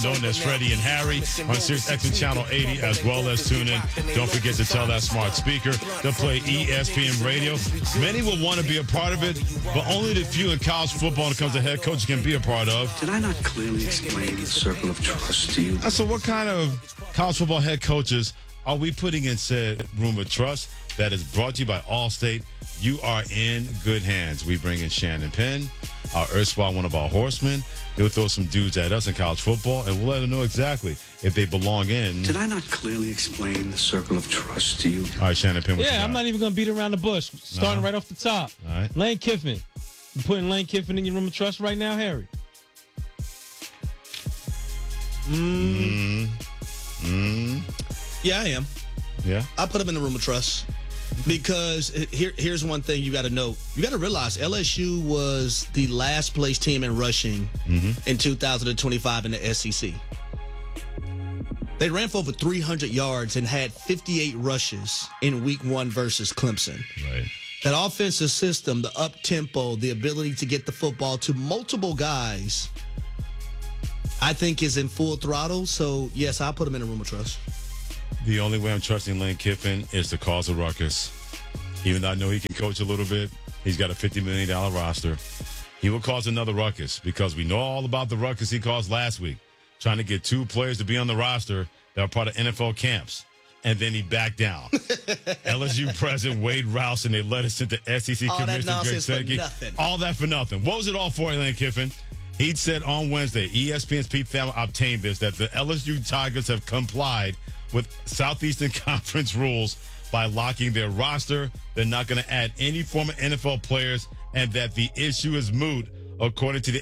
known as Freddie and Harry on SiriusXM Channel 80, as well as tune in. Don't forget to tell that smart speaker to play ESPN Radio. Many will want to be a part of it, but only the few in college football when it comes to head coaches can be a part of. Did I not clearly explain the circle of trust to you? So what kind of college football head coaches are we putting in said room of trust? That is brought to you by Allstate. You are in good hands. We bring in Shannon Penn, our erstwhile one of our horsemen. He'll throw some dudes at us in college football, and we'll let them know exactly if they belong in. Did I not clearly explain the circle of trust to you? All right, Shannon Penn. Yeah, I'm not even going to beat around the bush. Starting right off the top. All right. Lane Kiffin. You putting Lane Kiffin in your room of trust right now, Harry? Yeah, I am. Yeah. I put him in the room of trust because here's one thing you got to know. You got to realize LSU was the last place team in rushing in 2025 in the SEC. They ran for over 300 yards and had 58 rushes in week 1 versus Clemson. Right. That offensive system, the up-tempo, the ability to get the football to multiple guys, I think is in full throttle. So, yes, I'll put him in a room of trust. The only way I'm trusting Lane Kiffin is to cause a ruckus. Even though I know he can coach a little bit, he's got a $50 million roster. He will cause another ruckus because we know all about the ruckus he caused last week, trying to get 2 players to be on the roster that are part of NFL camps. And then he backed down. LSU president Wade Rouse, and they let us into SEC All that Commissioner Greg nonsense for Sankey. nothing. All that for nothing. What was it all for, Lane Kiffin? He said on Wednesday, ESPN's Pete Thamel obtained this, that the LSU Tigers have complied with Southeastern Conference rules by locking their roster. They're not going to add any former NFL players, and that the issue is moot, according to the